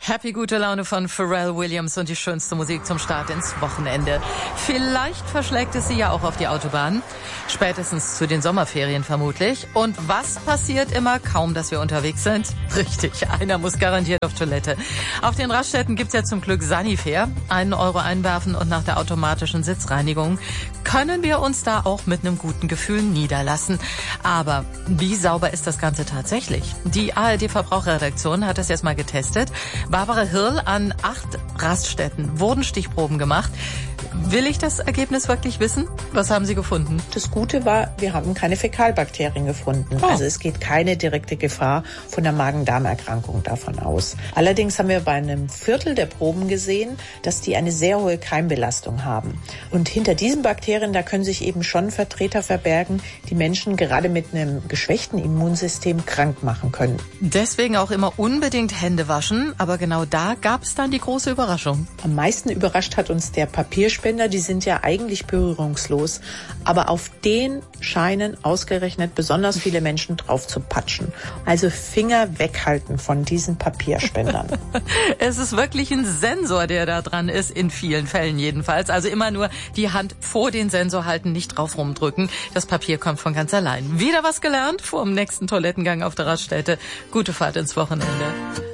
Happy gute Laune von Pharrell Williams und die schönste Musik zum Start ins Wochenende. Vielleicht verschlägt es Sie ja auch auf die Autobahn. Spätestens zu den Sommerferien vermutlich. Und was passiert immer kaum, dass wir unterwegs sind? Richtig, einer muss garantiert auf Toilette. Auf den Raststätten gibt's ja zum Glück Sanifair. 1 Euro einwerfen und nach der automatischen Sitzreinigung können wir uns da auch mit einem guten Gefühl niederlassen. Aber wie sauber ist das Ganze tatsächlich? Die ARD-Verbraucherredaktion hat das jetzt mal getestet. Barbara Hirl, an 8 Raststätten wurden Stichproben gemacht. Will ich das Ergebnis wirklich wissen? Was haben Sie gefunden? Das Gute war, wir haben keine Fäkalbakterien gefunden. Oh. Also es geht keine direkte Gefahr von der Magen-Darm-Erkrankung davon aus. Allerdings haben wir bei einem Viertel der Proben gesehen, dass die eine sehr hohe Keimbelastung haben. Und hinter diesen Bakterien, da können sich eben schon Vertreter verbergen, die Menschen gerade mit einem geschwächten Immunsystem krank machen können. Deswegen auch immer unbedingt Hände waschen. Aber genau da gab es dann die große Überraschung. Am meisten überrascht hat uns der Papierspender. Die sind ja eigentlich berührungslos. Aber auf den scheinen ausgerechnet besonders viele Menschen drauf zu patschen. Also Finger weghalten von diesen Papierspendern. Es ist wirklich ein Sensor, der da dran ist, in vielen Fällen jedenfalls. Also immer nur die Hand vor den Sensor halten, nicht drauf rumdrücken. Das Papier kommt von ganz allein. Wieder was gelernt vor dem nächsten Toilettengang auf der Raststätte. Gute Fahrt ins Wochenende.